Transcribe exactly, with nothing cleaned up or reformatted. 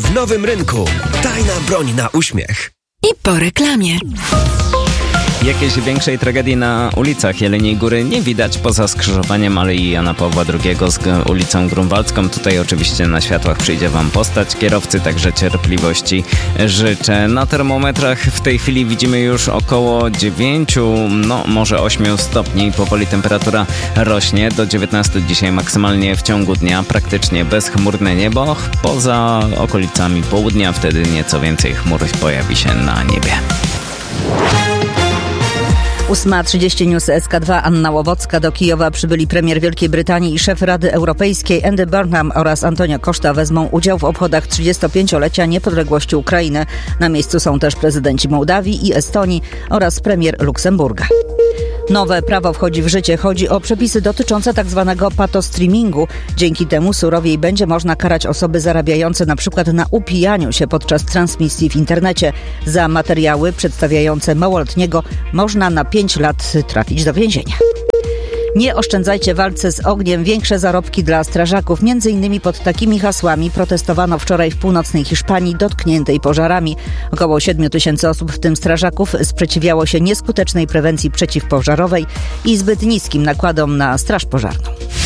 W Nowym Rynku. Tajna broń na uśmiech. I po reklamie. Jakiejś większej tragedii na ulicach Jeleniej Góry nie widać poza skrzyżowaniem Alei Jana Pawła drugiego z ulicą Grunwaldzką. Tutaj oczywiście na światłach przyjdzie wam postać kierowcy, także cierpliwości życzę. Na termometrach w tej chwili widzimy już około dziewięciu, no może ośmiu stopni. Powoli temperatura rośnie do dziewiętnastu dzisiaj maksymalnie w ciągu dnia. Praktycznie bezchmurne niebo, poza okolicami południa. Wtedy nieco więcej chmur pojawi się na niebie. ósma trzydzieści News S K dwa, Anna Łowocka. Do Kijowa przybyli premier Wielkiej Brytanii i szef Rady Europejskiej Andy Burnham oraz Antonio Costa wezmą udział w obchodach trzydziestopięciolecia niepodległości Ukrainy. Na miejscu są też prezydenci Mołdawii i Estonii oraz premier Luksemburga. Nowe prawo wchodzi w życie. Chodzi o przepisy dotyczące tzw. patostreamingu. Dzięki temu surowiej będzie można karać osoby zarabiające na przykład na upijaniu się podczas transmisji w internecie. Za materiały przedstawiające małoletniego można na pięć lat trafić do więzienia. Nie oszczędzajcie w walce z ogniem. Większe zarobki dla strażaków. Między innymi pod takimi hasłami protestowano wczoraj w północnej Hiszpanii dotkniętej pożarami. Około siedmiu tysięcy osób, w tym strażaków, sprzeciwiało się nieskutecznej prewencji przeciwpożarowej i zbyt niskim nakładom na straż pożarną.